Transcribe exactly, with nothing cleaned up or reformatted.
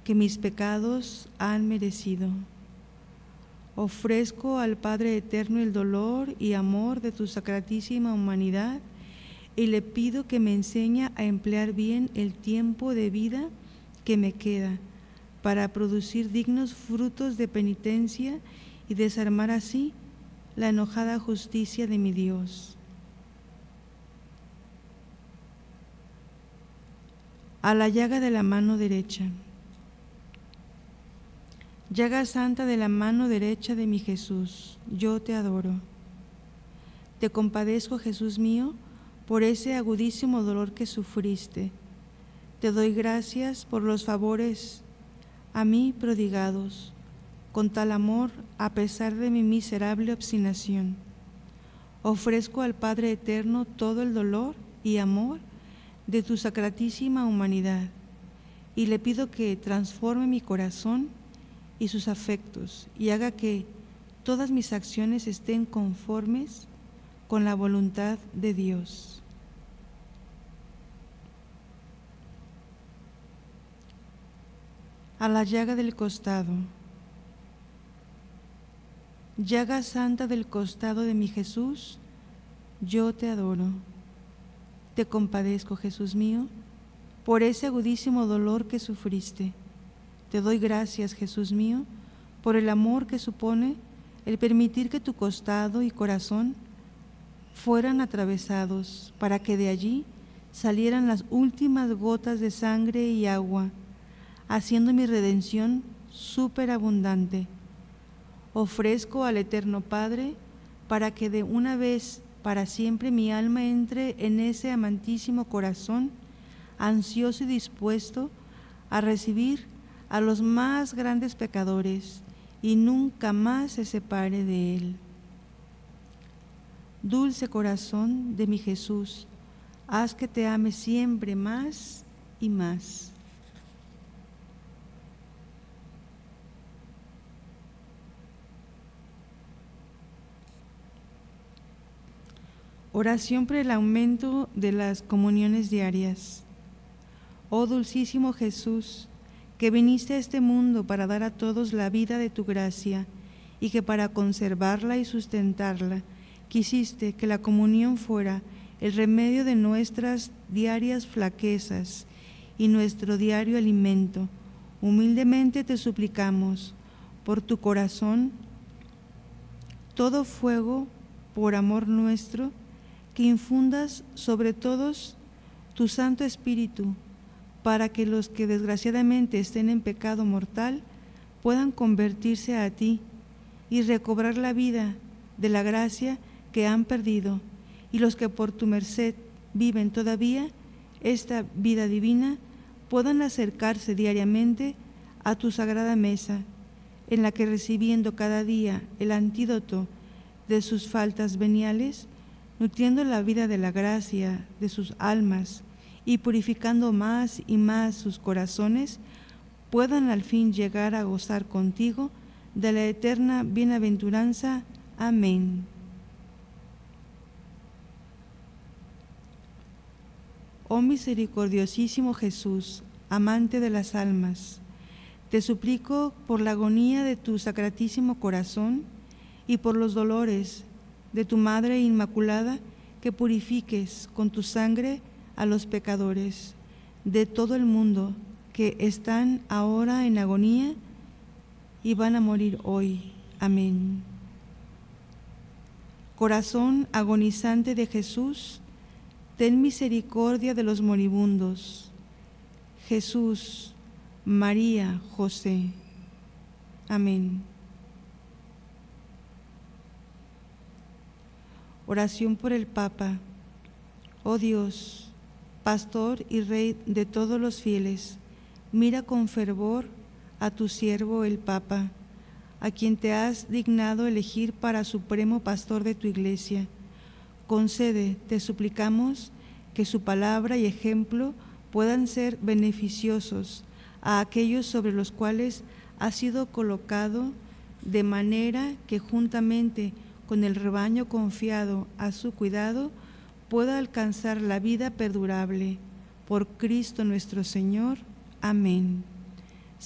que mis pecados han merecido. Ofrezco al Padre Eterno el dolor y amor de tu sacratísima humanidad y le pido que me enseñe a emplear bien el tiempo de vida que me queda para producir dignos frutos de penitencia y desarmar así la enojada justicia de mi Dios. A la llaga de la mano derecha. Llaga santa de la mano derecha de mi Jesús, yo te adoro. Te compadezco, Jesús mío, por ese agudísimo dolor que sufriste. Te doy gracias por los favores a mí prodigados, con tal amor a pesar de mi miserable obstinación. Ofrezco al Padre Eterno todo el dolor y amor de tu sacratísima humanidad y le pido que transforme mi corazón y sus afectos y haga que todas mis acciones estén conformes con la voluntad de Dios. A la llaga del costado. Llaga santa del costado de mi Jesús, yo te adoro. Te compadezco, Jesús mío, por ese agudísimo dolor que sufriste. Te doy gracias, Jesús mío, por el amor que supone el permitir que tu costado y corazón fueran atravesados para que de allí salieran las últimas gotas de sangre y agua, haciendo mi redención superabundante. Ofrezco al Eterno Padre para que de una vez para siempre mi alma entre en ese amantísimo corazón, ansioso y dispuesto a recibir a los más grandes pecadores y nunca más se separe de él. Dulce corazón de mi Jesús, haz que te ame siempre más y más. Oración por el aumento de las comuniones diarias. Oh dulcísimo Jesús, que viniste a este mundo para dar a todos la vida de tu gracia y que para conservarla y sustentarla quisiste que la comunión fuera el remedio de nuestras diarias flaquezas y nuestro diario alimento. Humildemente te suplicamos, por tu corazón, todo fuego por amor nuestro, que infundas sobre todos tu Santo Espíritu, para que los que desgraciadamente estén en pecado mortal puedan convertirse a ti y recobrar la vida de la gracia que han perdido, y los que por tu merced viven todavía esta vida divina puedan acercarse diariamente a tu sagrada mesa, en la que recibiendo cada día el antídoto de sus faltas veniales, nutriendo la vida de la gracia de sus almas y purificando más y más sus corazones, puedan al fin llegar a gozar contigo de la eterna bienaventuranza. Amén. Oh misericordiosísimo Jesús, amante de las almas, te suplico por la agonía de tu sacratísimo corazón y por los dolores de tu Madre Inmaculada, que purifiques con tu sangre a los pecadores de todo el mundo que están ahora en agonía y van a morir hoy. Amén. Corazón agonizante de Jesús, ten misericordia de los moribundos. Jesús, María, José. Amén. Oración por el Papa. Oh Dios, Pastor y Rey de todos los fieles, mira con fervor a tu siervo el Papa, a quien te has dignado elegir para supremo pastor de tu Iglesia. Concede, te suplicamos, que su palabra y ejemplo puedan ser beneficiosos a aquellos sobre los cuales ha sido colocado, de manera que juntamente con el rebaño confiado a su cuidado, pueda alcanzar la vida perdurable. Por Cristo nuestro Señor. Amén.